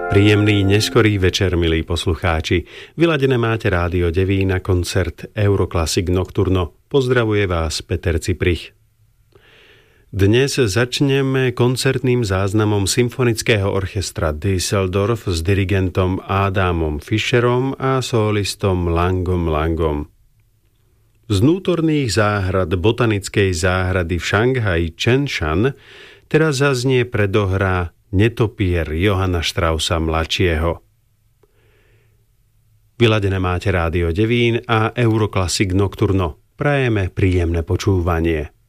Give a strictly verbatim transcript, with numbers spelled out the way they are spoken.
Príjemný neskorý večer, milí poslucháči. Vyladené máte Rádio Devín na koncert Euroclassic Nocturno. Pozdravuje vás Peter Ciprich. Dnes začneme koncertným záznamom Symfonického orchestra Düsseldorf s dirigentom Adamom Fischerom a solistom Langom Langom. Z vnútorných záhrad botanickej záhrady v Šanghaji Čenshan teraz zaznie predohrá Netopier Johanna Straussa mladšieho. Vyladené máte Rádio Devín a Euroclassic Nocturno. Prajeme príjemné počúvanie.